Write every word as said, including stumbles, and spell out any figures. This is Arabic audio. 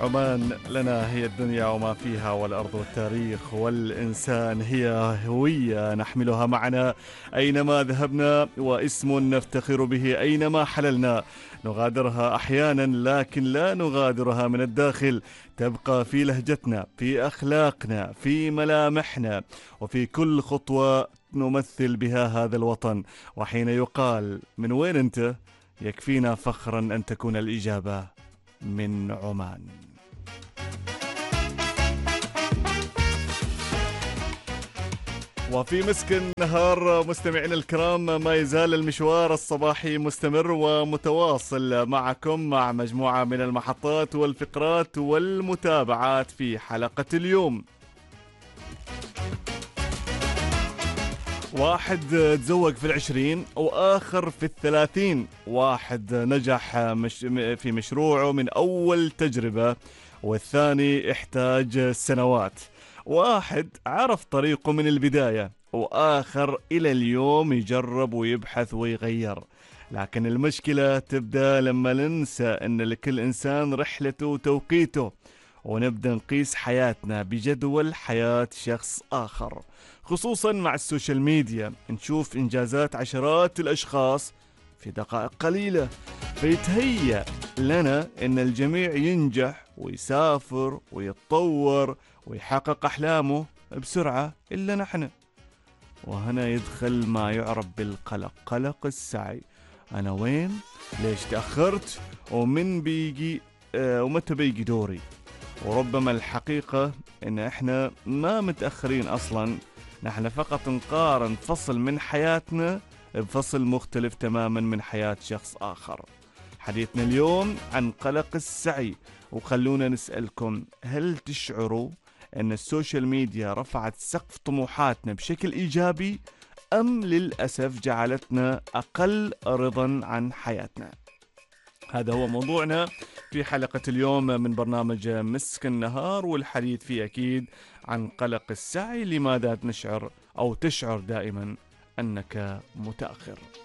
عمان لنا هي الدنيا وما فيها، والأرض والتاريخ والإنسان هي هوية نحملها معنا أينما ذهبنا، واسم نفتخر به أينما حللنا. نغادرها أحيانا لكن لا نغادرها من الداخل، تبقى في لهجتنا، في أخلاقنا، في ملامحنا، وفي كل خطوة نمثل بها هذا الوطن. وحين يقال من وين أنت، يكفينا فخرا أن تكون الإجابة من عمان. وفي مسك النهار مستمعينا الكرام، ما يزال المشوار الصباحي مستمر ومتواصل معكم مع مجموعة من المحطات والفقرات والمتابعات في حلقة اليوم. واحد تزوج في العشرين وآخر في الثلاثين. واحد نجح مش في مشروعه من أول تجربة، والثاني احتاج سنوات. واحد عرف طريقه من البداية، وآخر إلى اليوم يجرب ويبحث ويغير. لكن المشكلة تبدأ لما ننسى أن لكل إنسان رحلته وتوقيته، ونبدأ نقيس حياتنا بجدول حياة شخص آخر. خصوصا مع السوشيال ميديا نشوف إنجازات عشرات الأشخاص في دقائق قليلة، فيتهيأ لنا أن الجميع ينجح ويسافر ويتطور ويحقق أحلامه بسرعة إلا نحن. وهنا يدخل ما يعرف بالقلق، قلق السعي. أنا وين؟ ليش تأخرت؟ ومن بيجي آه ومتى بيجي دوري؟ وربما الحقيقة إن إحنا ما متأخرين أصلاً، نحن فقط نقارن فصل من حياتنا بفصل مختلف تماماً من حياة شخص آخر. حديثنا اليوم عن قلق السعي، وخلونا نسألكم: هل تشعروا أن السوشيال ميديا رفعت سقف طموحاتنا بشكل إيجابي، أم للأسف جعلتنا أقل رضاً عن حياتنا؟ هذا هو موضوعنا في حلقة اليوم من برنامج مسك النهار، والحديث فيه أكيد عن قلق السعي. لماذا نشعر أو تشعر دائما أنك متأخر؟